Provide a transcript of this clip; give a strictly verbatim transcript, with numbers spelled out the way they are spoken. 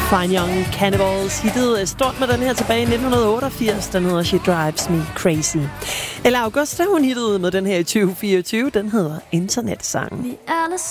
Fine Young Cannibals hittede stort med den her tilbage i nitten otteogfirs. Den hedder She Drives Me Crazy. Eller Augusta, hun hittede med den her i tyve fireogtyve. Den hedder Internetsang.